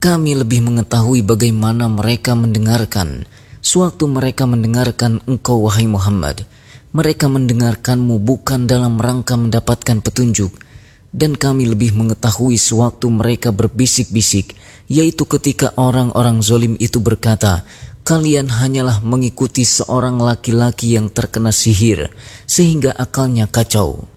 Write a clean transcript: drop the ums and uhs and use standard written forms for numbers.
Kami lebih mengetahui bagaimana mereka mendengarkan. Sewaktu mereka mendengarkan engkau wahai Muhammad, mereka mendengarkanmu bukan dalam rangka mendapatkan petunjuk. Dan kami lebih mengetahui sewaktu mereka berbisik-bisik, yaitu ketika orang-orang zalim itu berkata, kalian hanyalah mengikuti seorang laki-laki yang terkena sihir, sehingga akalnya kacau.